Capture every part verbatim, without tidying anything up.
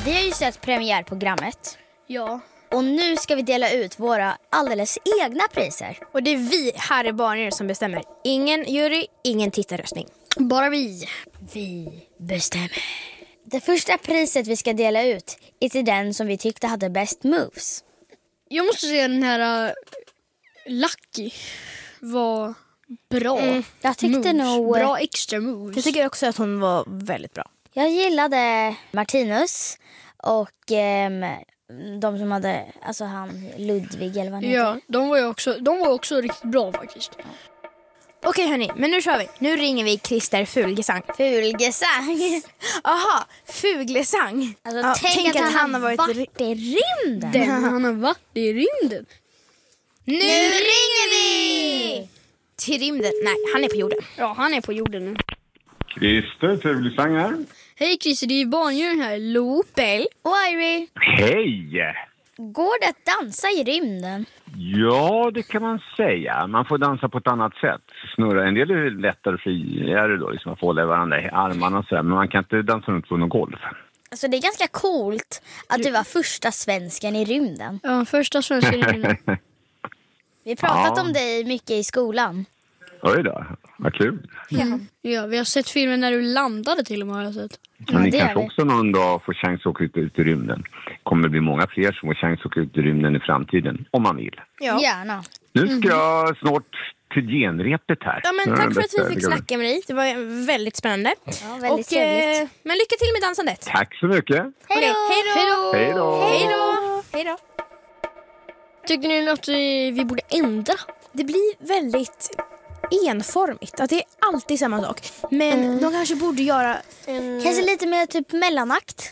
Vi har ju sett premiärprogrammet. Ja. Och nu ska vi dela ut våra alldeles egna priser. Och det är vi här i Barnjuryn som bestämmer. Ingen jury, ingen tittarröstning. Bara vi. Vi bestämmer. Det första priset vi ska dela ut är till den som vi tyckte hade bäst moves. Jag måste säga den här uh, Lucky var bra. Mm, jag tyckte moves. nog... Bra extra moves. Jag tycker också att hon var väldigt bra. Jag gillade Martinus och ehm, de som hade, alltså han Ludvig eller vad han heter. Ja, de var ju också, de var också riktigt bra faktiskt. Okej hörni, men nu kör vi. Nu ringer vi Christer Fuglesang. Fulgesang. Aha, Fuglesang. Alltså, Ja, tänk, tänk att, att han han har har varit, varit varit i rymden. Den han har varit i rymden. Nu ringer vi! Till rymden. Nej, han är på jorden. Ja, han är på jorden nu. Christer Fuglesang här. Hej Christer, det är Barnjuryn här. Lo. Bell. Och Irie, Hej! går det att dansa i rymden? Ja, det kan man säga. Man får dansa på ett annat sätt. Snurra. En del är lättare friare då, liksom att få hålla varandra i armarna och så här. Men man kan inte dansa runt på någon golf. Alltså det är ganska coolt att du var första svensken i rymden. Ja, första svenska i rymden. Vi har pratat Ja. om dig mycket i skolan. Oj då, vad kul. Mm. Ja, vi har sett filmen när du landade till och med har jag sett. Men ni det gör kanske vi. också någon dag får chans att åka ut, ut i rymden. Kommer det bli många fler som får chans att åka ut i rymden i framtiden, om man vill. Ja. Gärna. Nu ska jag snart till genrepet här. Ja, men Nu är tack det för att vi bästa- fick snacka med dig. Det var väldigt spännande. Ja, väldigt Och, trevligt. eh, men lycka till med dansandet. Tack så mycket. Hej Okej, då! hej då! Hej då! Hej då! Hej då! Tycker ni att vi, vi borde ändra? Det blir väldigt enformigt. Att det är alltid samma sak. Men Mm. de kanske borde göra... Kanske lite mer typ mellanakt.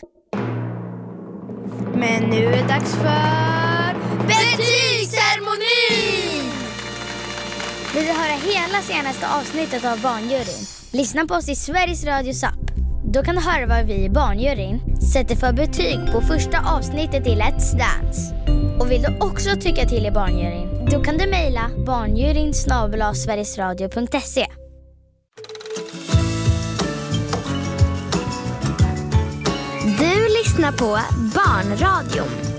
Men nu är det dags för betygsceremoni! Vill du höra hela senaste avsnittet av Barnjuryn? Lyssna på oss i Sveriges Radios app. Då kan du höra vad vi i Barnjuryn sätter för betyg på första avsnittet i Let's Dance. Och vill du också tycka till i Barnjuryn, då kan du mejla barnjuryn snabel-a sverigesradio punkt se. Du lyssnar på Barnradion.